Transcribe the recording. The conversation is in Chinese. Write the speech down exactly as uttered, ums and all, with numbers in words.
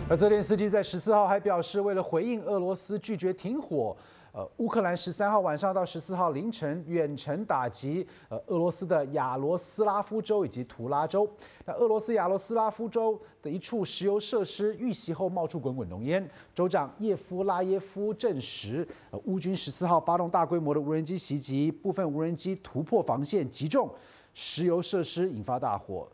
而泽连斯基在十四号还表示，为了回应俄罗斯拒绝停火，呃，乌克兰十三号晚上到十四号凌晨远程打击呃俄罗斯的亚罗斯拉夫州以及图拉州。那俄罗斯亚罗斯拉夫州的一处石油设施遇袭后冒出滚滚浓烟，州长叶夫拉耶夫证实，呃，乌军十四号发动大规模的无人机袭击，部分无人机突破防线击中石油设施，引发大火。